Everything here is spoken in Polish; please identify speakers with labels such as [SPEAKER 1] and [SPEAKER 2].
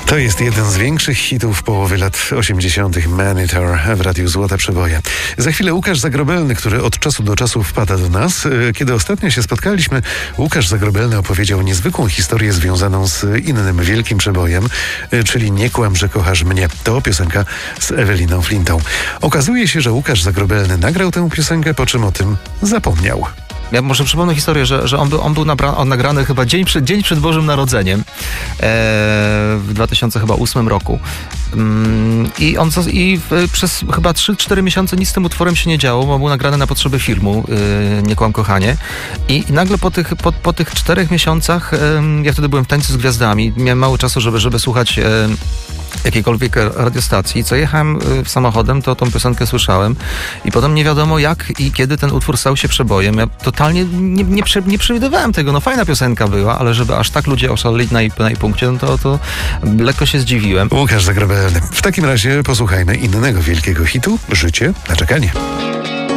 [SPEAKER 1] To jest jeden z większych hitów połowy lat 80. Manitor w Radiu Złota Przeboje. Za chwilę Łukasz Zagrobelny, który od czasu do czasu wpada do nas. Kiedy ostatnio się spotkaliśmy, Łukasz Zagrobelny opowiedział niezwykłą historię związaną z innym wielkim przebojem, czyli Nie kłam, że kochasz mnie. To piosenka z Eweliną Flintą. Okazuje się, że Łukasz Zagrobelny nagrał tę piosenkę, po czym o tym zapomniał.
[SPEAKER 2] Ja może przypomnę historię, że on był nagrany chyba dzień przed Bożym Narodzeniem w 2008 roku. I przez chyba 3-4 miesiące nic z tym utworem się nie działo, bo był nagrany na potrzeby filmu Nie kłam, kochanie. I nagle po tych 4 miesiącach, ja wtedy byłem w Tańcu z Gwiazdami, miałem mało czasu, żeby słuchać jakiejkolwiek radiostacji. Co jechałem samochodem, to tą piosenkę słyszałem i potem nie wiadomo jak i kiedy ten utwór stał się przebojem. Ja totalnie nie przewidywałem tego. No fajna piosenka była, ale żeby aż tak ludzie oszaleli na jej punkcie, no to lekko się zdziwiłem.
[SPEAKER 1] Łukasz Zagrobelny. W takim razie posłuchajmy innego wielkiego hitu, Życie na czekanie.